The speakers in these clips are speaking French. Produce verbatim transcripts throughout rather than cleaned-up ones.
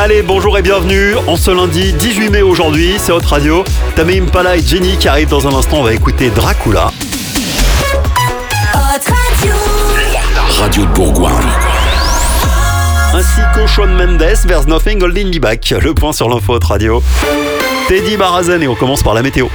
Allez, bonjour et bienvenue. En ce lundi dix-huit mai aujourd'hui, c'est Hot Radio. Tame Impala et Jenny qui arrivent dans un instant. On va écouter Dracula. Hot Radio. La radio de Bourgoin. Ainsi que Shawn Mendes, There's Nothing Holding Me Back. Le point sur l'info Hot Radio. Teddy Barazen et on commence par la météo.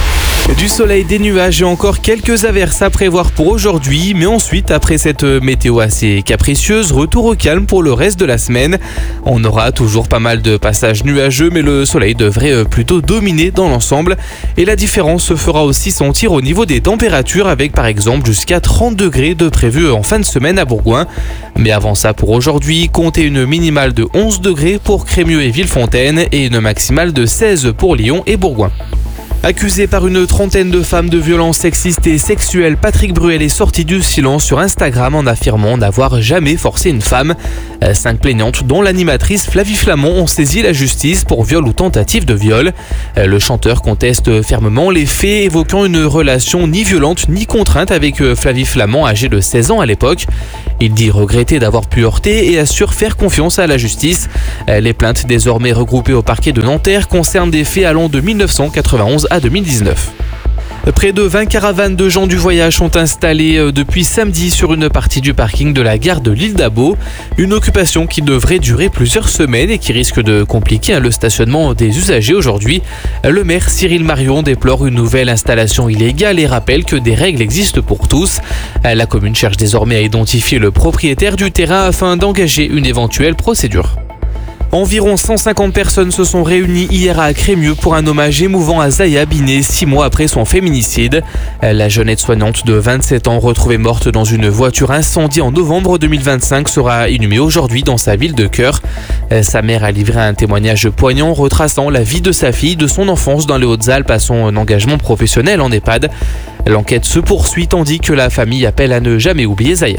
Du soleil, des nuages et encore quelques averses à prévoir pour aujourd'hui. Mais ensuite, après cette météo assez capricieuse, retour au calme pour le reste de la semaine. On aura toujours pas mal de passages nuageux, mais le soleil devrait plutôt dominer dans l'ensemble. Et la différence se fera aussi sentir au niveau des températures, avec par exemple jusqu'à trente degrés de prévu en fin de semaine à Bourgoin. Mais avant ça, pour aujourd'hui, comptez une minimale de onze degrés pour Crémieux et Villefontaine et une maximale de seize pour Lyon et Bourgoin. Accusé par une trentaine de femmes de violences sexistes et sexuelles, Patrick Bruel est sorti du silence sur Instagram en affirmant n'avoir jamais forcé une femme. Cinq plaignantes, dont l'animatrice Flavie Flamand, ont saisi la justice pour viol ou tentative de viol. Le chanteur conteste fermement les faits, évoquant une relation ni violente ni contrainte avec Flavie Flamand, âgée de seize ans à l'époque. Il dit regretter d'avoir pu heurter et assure faire confiance à la justice. Les plaintes désormais regroupées au parquet de Nanterre concernent des faits allant de mille neuf cent quatre-vingt-onze à deux mille dix-neuf. Près de vingt caravanes de gens du voyage sont installées depuis samedi sur une partie du parking de la gare de l'Île d'Abo. Une occupation qui devrait durer plusieurs semaines et qui risque de compliquer le stationnement des usagers aujourd'hui. Le maire Cyril Marion déplore une nouvelle installation illégale et rappelle que des règles existent pour tous. La commune cherche désormais à identifier le propriétaire du terrain afin d'engager une éventuelle procédure. Environ cent cinquante personnes se sont réunies hier à Crémieux pour un hommage émouvant à Zaya Binet, six mois après son féminicide. La jeune aide-soignante de vingt-sept ans, retrouvée morte dans une voiture incendiée en novembre deux mille vingt-cinq, sera inhumée aujourd'hui dans sa ville de cœur. Sa mère a livré un témoignage poignant retraçant la vie de sa fille, de son enfance dans les Hautes-Alpes à son engagement professionnel en EHPAD. L'enquête se poursuit tandis que la famille appelle à ne jamais oublier Zaya.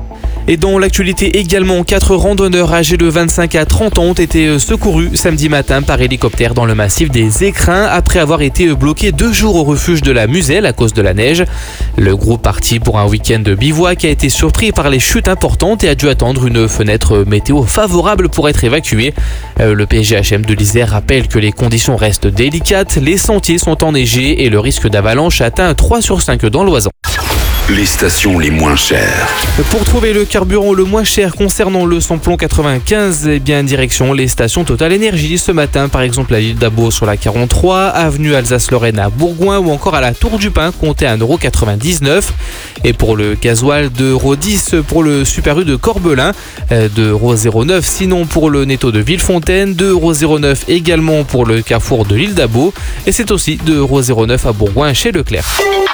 Et dans l'actualité également, quatre randonneurs âgés de vingt-cinq à trente ans ont été secourus samedi matin par hélicoptère dans le massif des Écrins après avoir été bloqués deux jours au refuge de la Muselle à cause de la neige. Le groupe parti pour un week-end de bivouac a été surpris par les chutes importantes et a dû attendre une fenêtre météo favorable pour être évacué. Le P G H M de l'Isère rappelle que les conditions restent délicates, les sentiers sont enneigés et le risque d'avalanche atteint trois sur cinq dans l'Oisans. Les stations les moins chères. Pour trouver le carburant le moins cher concernant le samplon quatre-vingt-quinze, eh bien direction les stations Total Énergie ce matin, par exemple à l'île d'Abo sur la quarante-trois, avenue Alsace-Lorraine à Bourgoin ou encore à la Tour du Pin, comptez un euro quatre-vingt-dix-neuf. Et pour le gasoil, deux euros dix pour le Super U de Corbelin, deux euros zéro neuf sinon pour le Netto de Villefontaine, deux euros zéro neuf également pour le Carrefour de l'île d'Abo et c'est aussi deux euros zéro neuf à Bourgoin chez Leclerc.